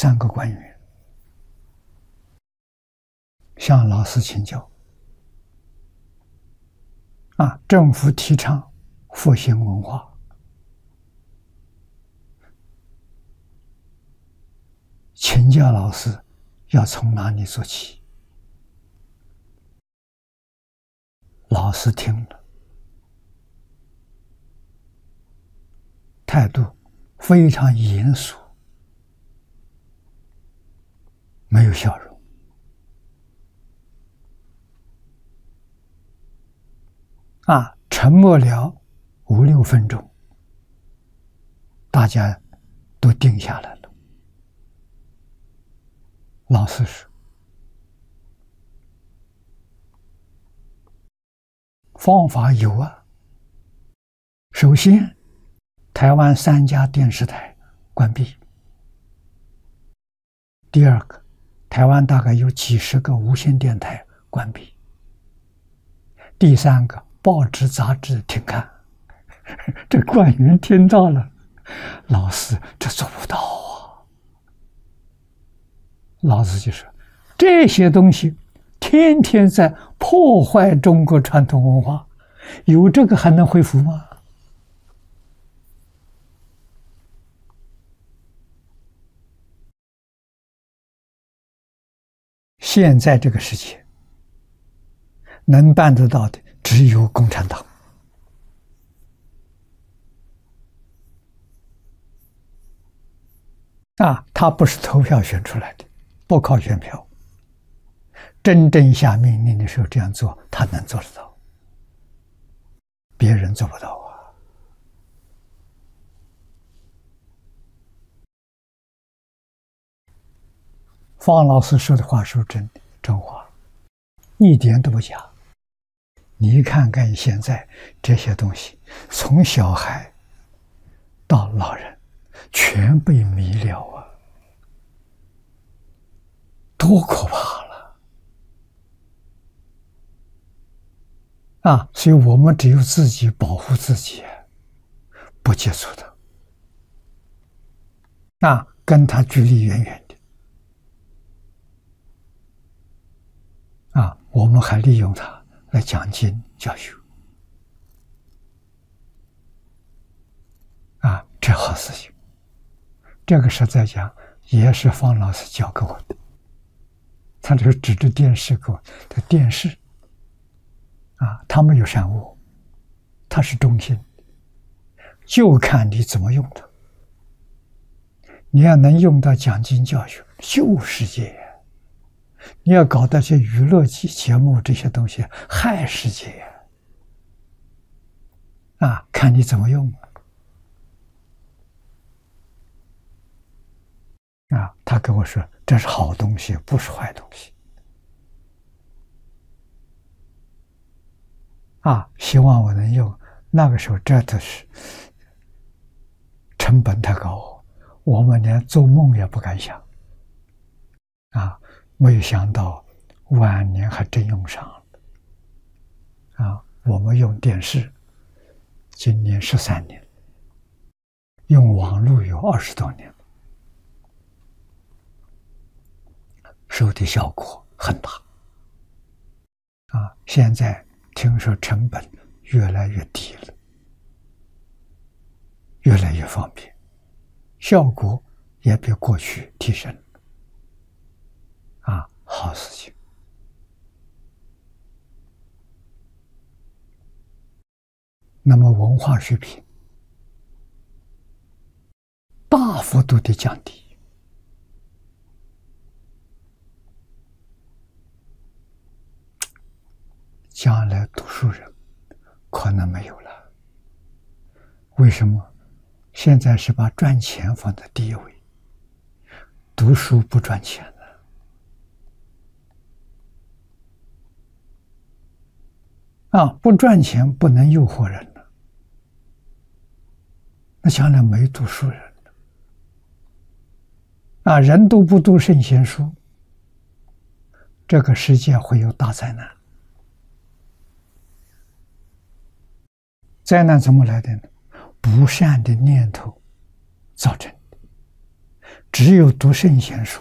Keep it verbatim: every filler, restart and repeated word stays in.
三个官员向老师请教。啊，政府提倡复兴文化，请教老师要从哪里做起？老师听了，态度非常严肃，没有笑容。啊，沉默了五六分钟，大家都定下来了。老师说：“方法有啊。首先，台湾三家电视台关闭；第二个，台湾大概有几十个无线电台关闭；第三个，报纸杂志停刊。”这官员听到了，老师这做不到啊。老师就说：“这些东西天天在破坏中国传统文化，有这个还能恢复吗？”现在这个世界能办得到的只有共产党。啊，他不是投票选出来的，不靠选票。真正下命令的时候这样做，他能做得到，别人做不到啊。方老师说的话是真真话，一点都不假。你看看现在这些东西，从小孩到老人，全被迷了啊，多可怕了！啊，所以我们只有自己保护自己，不接触它，啊，跟他距离远远的。啊，我们还利用它来讲经教学，啊，这好事情。这个实在讲也是方老师教给我的，他就指着电视给我的电视，啊，它没有善恶，它是中性，就看你怎么用它。你要能用到讲经教学，救世界。你要搞那些娱乐节目这些东西，害世界啊！看你怎么用啊！他跟我说这是好东西，不是坏东西啊！希望我能用。那个时候真的是成本太高，我们连做梦也不敢想啊！没有想到晚年还真用上了啊！我们用电视今年十三年，用网络有二十多年，收的效果很大啊！现在听说成本越来越低了，越来越方便，效果也比过去提升啊，好事情。那么文化水平大幅度的降低，将来读书人可能没有了。为什么？现在是把赚钱放在第一位，读书不赚钱了。啊，不赚钱不能诱惑人了，那将来没读书人了。啊，人都不读圣贤书，这个世界会有大灾难。灾难怎么来的呢？不善的念头造成的。 只有读圣贤书，